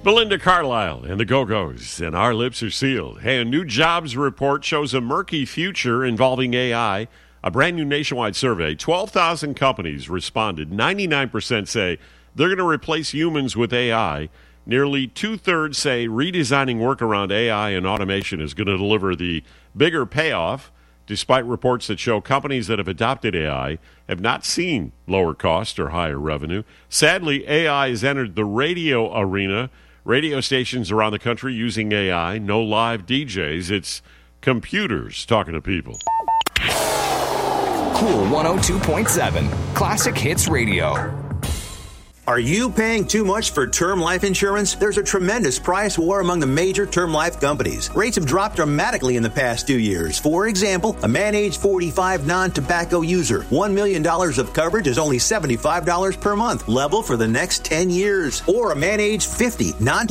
Belinda Carlisle and the Go-Go's, and our lips are sealed. Hey, a new jobs report shows a murky future involving AI. A brand new nationwide survey, 12,000 companies responded. 99% say they're going to replace humans with AI. Nearly two-thirds say redesigning work around AI and automation is going to deliver the bigger payoff, despite reports that show companies that have adopted AI have not seen lower cost or higher revenue. Sadly, AI has entered the radio arena. Radio stations around the country using AI, no live DJs. It's computers talking to people. Cool 102.7, Classic Hits Radio. Are you paying too much for term life insurance? There's a tremendous price war among the major term life companies. Rates have dropped dramatically in the past 2 years. For example, a man age 45 non-tobacco user, $1 million of coverage is only $75 per month, level for the next 10 years. Or a man age 50 non